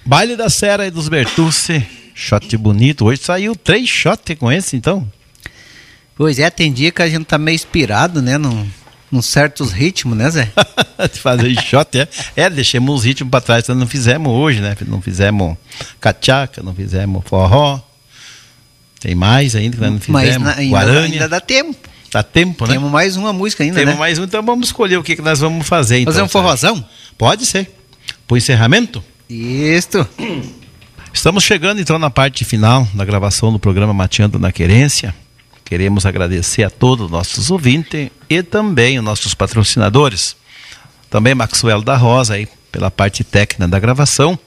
Baile da Serra e dos Bertucci, shot bonito. Hoje saiu 3 shots com esse, então. Pois é, tem dia que a gente tá meio inspirado, né? Num certos ritmos, né, Zé? De fazer shot, deixamos uns ritmos pra trás, não fizemos hoje, né? Não fizemos cachaca, não fizemos forró. Tem mais ainda que nós não fizemos. Guarani. Ainda dá tempo. Dá tempo, né? Temos mais uma música ainda, Temos mais um, então vamos escolher o que nós vamos fazer. Fazer um forrozão? Pode ser. Pro encerramento? Isso. Estamos chegando então na parte final da gravação do programa Mateando na Querência. Queremos agradecer a todos os nossos ouvintes e também os nossos patrocinadores. Também Maxwell da Rosa aí pela parte técnica da gravação.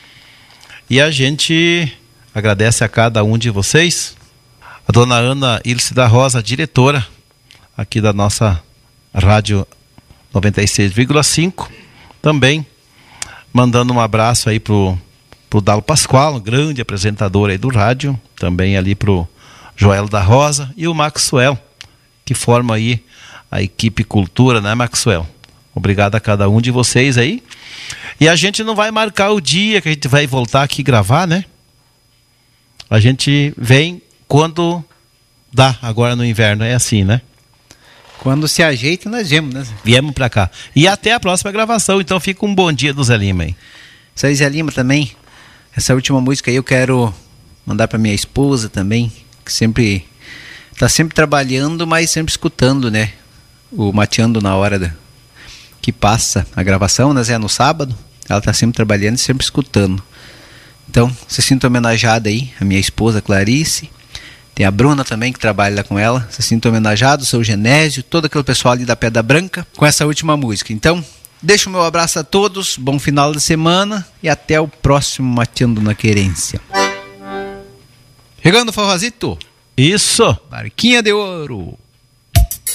E a gente agradece a cada um de vocês. A dona Ana Ilse da Rosa, diretora aqui da nossa Rádio 96,5. Também mandando um abraço aí pro Dalo Pascoal, um grande apresentador aí do rádio. Também ali pro Joel da Rosa e o Maxwell, que forma aí a equipe Cultura, né, Maxwell? Obrigado a cada um de vocês aí. E a gente não vai marcar o dia que a gente vai voltar aqui gravar, né? A gente vem quando dá, agora no inverno, é assim, né? Quando se ajeita, nós viemos, né? Viemos pra cá. E até a próxima gravação, então fica um bom dia do Zé Lima aí. Isso aí, Zé Lima, também. Essa última música aí eu quero mandar pra minha esposa também, que tá sempre trabalhando, mas sempre escutando, né? O Mateando na hora que passa a gravação, né, Zé? No sábado, ela tá sempre trabalhando e sempre escutando. Então, se sinta homenageada aí, a minha esposa Clarice. Tem a Bruna também, que trabalha lá com ela. Se sinta homenageado, o seu Genésio, todo aquele pessoal ali da Pedra Branca, com essa última música. Então, deixo o meu abraço a todos, bom final de semana e até o próximo Mateando na Querência. Chegando o forrozito. Isso. Barquinha de Ouro.